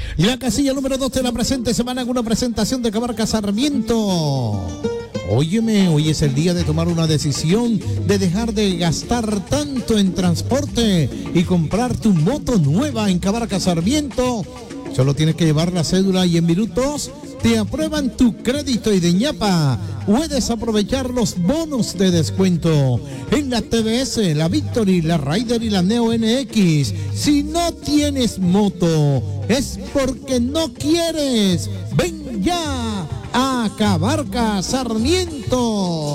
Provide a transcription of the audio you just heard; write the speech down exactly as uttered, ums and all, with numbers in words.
La casilla número dos de la presente semana con una presentación de Cabarca Sarmiento. Óyeme, hoy es el día de tomar una decisión, de dejar de gastar tanto en transporte y comprar tu moto nueva en Cabarca Sarmiento. Solo tienes que llevar la cédula y en minutos te aprueban tu crédito y de ñapa puedes aprovechar los bonos de descuento en la T V S, la Victory, la Raider y la Neo N X. Si no tienes moto, es porque no quieres. Ven ya a Cabarca Sarmiento.